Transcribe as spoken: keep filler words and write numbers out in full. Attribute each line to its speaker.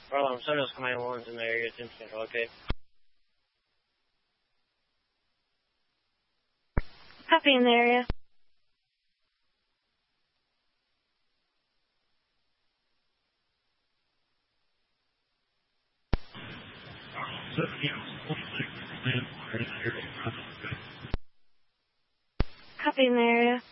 Speaker 1: Bravo, Sonos Command one's in the area, ten Central, okay.
Speaker 2: Copy in the area. Copy in the area.